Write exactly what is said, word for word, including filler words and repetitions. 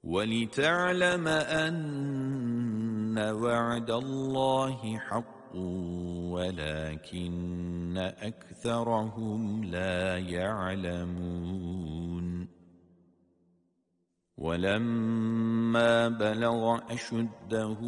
ولتعلم أن وعد الله حق ولكن أكثرهم لا يعلمون ولما بلغ أشده